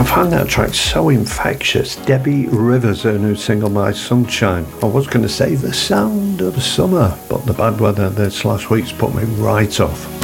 found that track so infectious. Debbie Rivers, her new single My Sunshine. I was going to say the sound of summer, but the bad weather this last week's put me right off.